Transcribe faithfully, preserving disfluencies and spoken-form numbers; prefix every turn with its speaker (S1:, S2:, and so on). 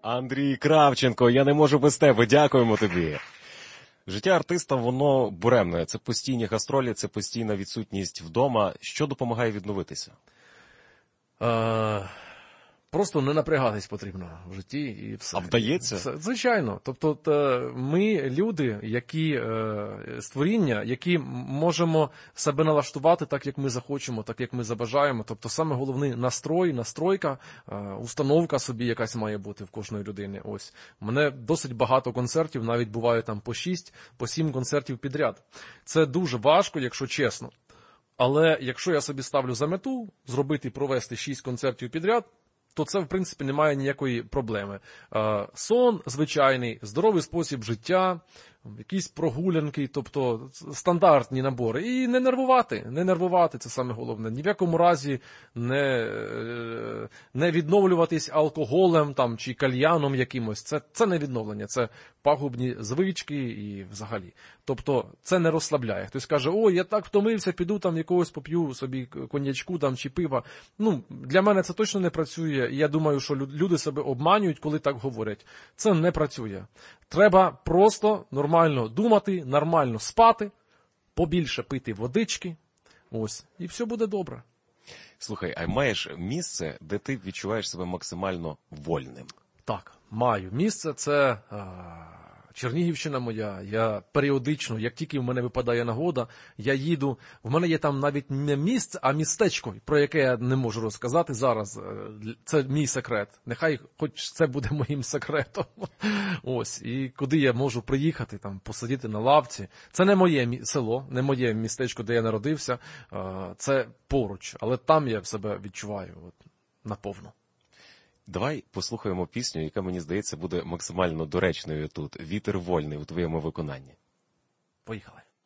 S1: Андрій Кравченко, я не можу без тебе, дякуємо тобі. Життя артиста, воно буремне. Це постійні гастролі, це постійна відсутність вдома. Що допомагає відновитися?
S2: Е, просто не напрягатись потрібно в житті і все.
S1: А вдається?
S2: Все, звичайно. Тобто те, ми люди, які е, створіння, які можемо себе налаштувати так, як ми захочемо, так, як ми забажаємо. Тобто саме головне настрой, настройка, е, установка собі якась має бути в кожної людини. Ось. У мене досить багато концертів, навіть буває там по шість, по сім концертів підряд. Це дуже важко, якщо чесно. Але якщо я собі ставлю за мету зробити, провести шість концертів підряд, то це, в принципі, немає ніякої проблеми. Сон звичайний, здоровий спосіб життя, якісь прогулянки, тобто стандартні набори. І не нервувати, не нервувати, це саме головне. Ні в якому разі не, не відновлюватись алкоголем там, чи кальяном якимось. Це, це не відновлення, це пагубні звички і взагалі. Тобто це не розслабляє. Хтось каже, о, я так втомився, піду там якогось поп'ю собі коньячку там, чи пива. Ну, для мене це точно не працює. І я думаю, що люди себе обманюють, коли так говорять. Це не працює. Треба просто нормально думати, нормально спати, побільше пити водички, ось, і все буде добре.
S1: Слухай, а маєш місце, де ти відчуваєш себе максимально вольним?
S2: Так, маю місце, це а, Чернігівщина моя, я періодично, як тільки в мене випадає нагода, я їду, в мене є там навіть не місце, а містечко, про яке я не можу розказати зараз, це мій секрет, нехай хоч це буде моїм секретом, ось, і куди я можу приїхати, там, посидіти на лавці, це не моє село, не моє містечко, де я народився, це поруч, але там я себе відчуваю от, наповно.
S1: Давай послухаємо пісню, яка, мені здається, буде максимально доречною тут. «Вітер вольний» у твоєму виконанні.
S2: Поїхали.